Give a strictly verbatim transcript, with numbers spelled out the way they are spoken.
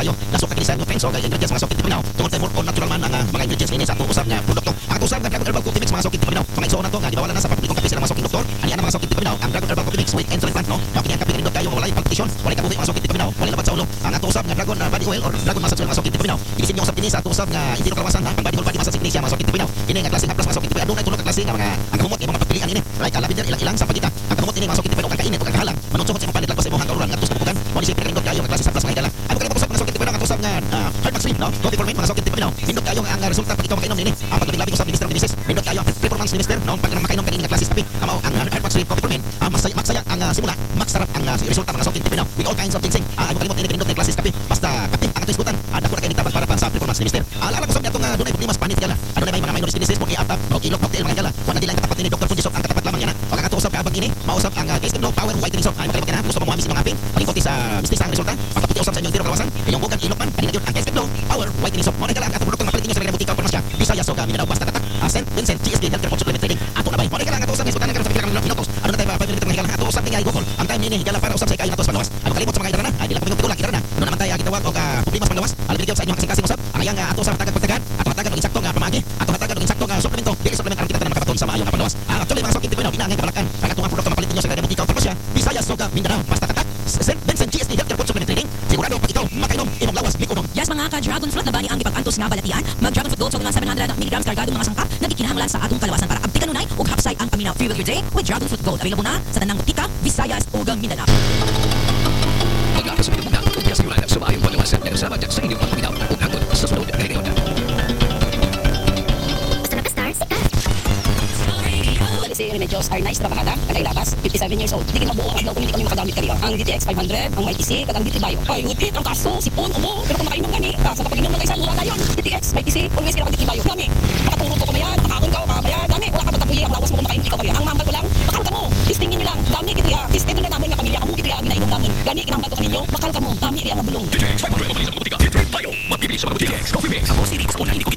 kayo nasok kini sa nutrients o kay ingredients mga sokit paminaw tungod kay more on natural man ang mga ingredients ini sa atong usab nga produkto. Ang atong usab nga Dragon Herbal Coffee Mix mga sokit paminaw. Mga igsoon nato nga gibawalan na sa paglikong kape sila mga sokit doktor. Ani ana mga sokit paminaw ang Dragon Herbal Coffee Mix with insulin plant no. Mao kini ang kape nindot kayo walay palpitation, walay kabuhi mga sokit paminaw, walay labat sa ulo. Ang atong usab nga Dragon Body Oil or Dragon Massage Oil mga sokit paminaw. Ilisin niyo usab kini sa atong usab nga hindi kalawasan ha. Ang body oil body massage kini siya mga sokit paminaw. Kini nga klase nga plus mga sokit paminaw. Adunay tulo ka klase nga mga ang gamot nga mga pagpilian ini. Like lavender ilang-ilang sa pagita. Ang gamot ini mga sokit paminaw ang kainit o kagahalang. Manunsuhot sa imong panit lagpas sa imong hanggaruran ngadto sa bukan. Mo ni sipir nindot kayo nga klase sa plus mga higala. Ay mo kani usab mga sokit paminaw ang atong usab nga Heart Max Sleep no. Coffee for men mga sokit paminaw. Nindot kayo nga ang resulta pag ikaw makainom nini. Ang paglabi usab ni Mister Disease. Nindot kayo ang performance ni Mister no. Pag makainom kanini nga klase sa kape. Amo ang Heart Max Sleep Coffee for men. Masaya maksaya ang simula. Maksarap ang resulta mga sokit paminaw. With all kinds of ginseng. Ay mo kalimot ini nindot nga klase sa kape. Basta kape ang atong isgutan. Ada ko na kay nitabang para pa sa performance ni Mister. Alala ko sa atong dunay problemas panit gala. Ano na may mga minor diseases mo kiatap o ilok cocktail mga gala. Wala di lang katapat ni Doctor Fundisok ang katapat lamang yan. Pag katuusap ka abang ini, mausap ang case no power whitening soap. Ay mo kalimot na gusto mo muhamis ng aping. Pagingkot sa mistis ang resulta. Pagpaputi usap sa inyong tiro kalawasan. Inyong bugan ilok man kanina yun ang case no power whitening soap. Mo na gala ang atong produktong mapalit ninyo sa mga butika o parmasya. Bisaya Soga Mindanao basta tatak. Saint Vincent G S D Healthcare Supplement Trading. Ato na bay. Mo na gala ang atong usap isgutan na karon sa pila ka minutos. Ano na tayo pa five minutes nga higala ato usap ni Google. Ang time ni higala para usap sa kayo natos panawas. Ay mo kalimot sa mga higala na. Ay dila pa pagingkot ulang higala na. No naman tayo gitawag og problemas panawas. Alibigyo sa inyong kasing-kasing usap. Ang ayang ato usap tagad pagtagad. Ato hatagad og insakto nga pamagi. Ato hatagad og insakto nga suplemento. Dili supplement ang kita tanan makapaton sa maayo nga panawas. Actually mga sokit paminaw inaangay kabalakan. Ang atong produkto mapalit ninyo sa kada butika o farmasya. Bisaya Soga Mindanao basta tatak. Saint Vincent G S D Healthcare Supplement Trading. Sigurado pag ikaw makainom imong lawas likunom. Yes mga ka-dragon fruit na bani ang ipag-antos nga balatian. Mag-dragon fruit gold sa mga seven hundred milligrams kargadong mga sangkap nagkikinahanglan sa atong kalawasan para abti kanunay ug hapsay ang paminaw. Fuel your day with dragon fruit gold. Available na sa tanang butika, Visayas ug Mindanao. Pag-akasabit mo na ug yasiguran sa maayong palawasan na kasama sa inyong pagpaminaw ug hangtod sa sunod na reunion. Si Remedios are nice trabajada, kagay labas, fifty-seven years old. Hindi kinabuo ang adlaw kung hindi kami makadamit kanila. Ang D T X five hundred, ang Y T C, kag ang D T Bio. Ay, utit, ang kaso, sipon, umo. Pero kung makainom gani, sa kapag-inom na kayo sa mura na yun. D T X, Y T C, always kailangan D T Bio. Dami, makaturo ko kamayan, makakon ka o kamayan. Dami, wala ka magtapuyi, ang lawas mo kung makainom, ikaw ba yan. Ang mambal ko lang, makal ka mo. Tistingin nyo lang, dami, kitiya. Tistingin na namin ng pamilya ka mo, kitiya, ginainom namin. Gani, kinambal ko kaninyo, makal ka mo, dami, riyan ang bulong. D T X five hundred, mabilis ang butika. D T X Bio, mabilis ang butika. Coffee Mix. Ako si Rix, kung hindi ko